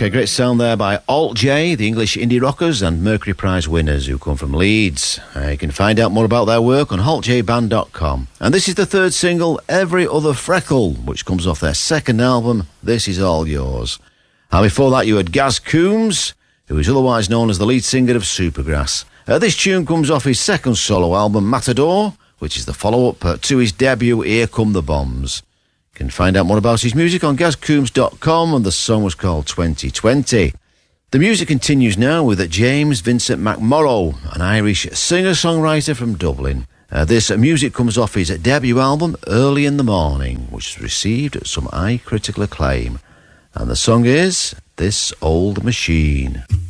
OK, great sound there by Alt J, the English indie rockers and Mercury Prize winners who come from Leeds. You can find out more about their work on altjband.com. And this is the third single, Every Other Freckle, which comes off their second album, This Is All Yours. And before that you had Gaz Coombs, who is otherwise known as the lead singer of Supergrass. This tune comes off his second solo album, Matador, which is the follow-up to his debut, Here Come the Bombs. You can find out more about his music on gazcoombs.com, and the song was called 2020. The music continues now with James Vincent McMorrow, an Irish singer-songwriter from Dublin. This music comes off his debut album, Early in the Morning, which has received some high critical acclaim. And the song is This Old Machine.